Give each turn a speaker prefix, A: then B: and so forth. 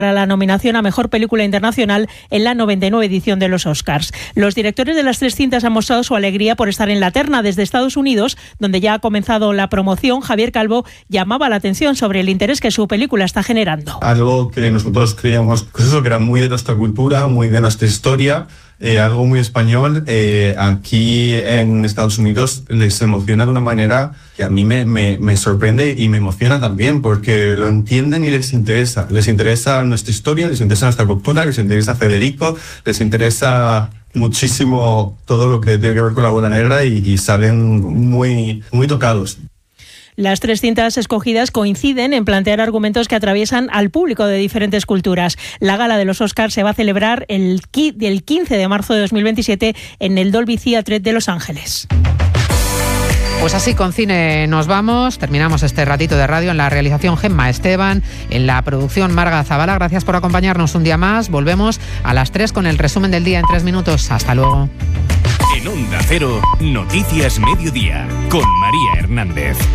A: para la nominación a Mejor Película Internacional en la 99 edición de los Oscars. Los directores de las 3 cintas han mostrado su alegría por estar en la terna. Desde Estados Unidos, donde ya ha comenzado la promoción, Javier Calvo llamaba la atención sobre el interés que su película está generando.
B: Algo que nosotros creíamos que era muy de nuestra cultura, muy de nuestra historia, algo muy español, aquí en Estados Unidos les emociona de una manera que a mí me sorprende y me emociona también, porque lo entienden y les interesa nuestra historia, les interesa nuestra cultura, les interesa Federico, les interesa muchísimo todo lo que tiene que ver con la boda negra y salen muy, muy tocados.
A: Las 3 cintas escogidas coinciden en plantear argumentos que atraviesan al público de diferentes culturas. La gala de los Oscars se va a celebrar el 15 de marzo de 2027 en el Dolby Theatre de Los Ángeles.
C: Pues así con cine nos vamos. Terminamos este ratito de radio. En la realización Gemma Esteban, en la producción Marga Zavala. Gracias por acompañarnos un día más. Volvemos a las 3 con el resumen del día en 3 minutos. Hasta luego.
D: En Onda Cero, Noticias Mediodía, con María Hernández.